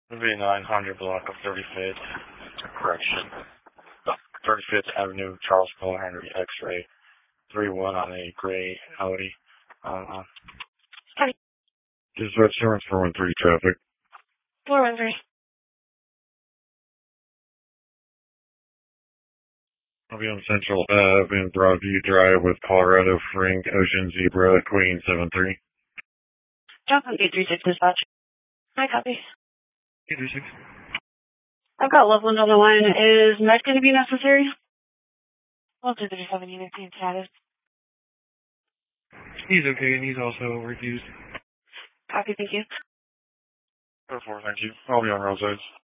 V900 block of 35th, correction, 35th Avenue, Charles Paul Henry, X-ray, 3-1 on a gray Audi. Hi. Dispatch 413 traffic. 413. I'll be on Central Ave in Broadview Drive with Colorado Frank Ocean Zebra Queen 73. Johnson 836 dispatch. Hi, copy. 836. I've got Loveland on the line. Is med going to be necessary? Well, 237 units being status. He's okay, and he's also refused. Copy, thank you. 4, thank you. I'll be on roadsides.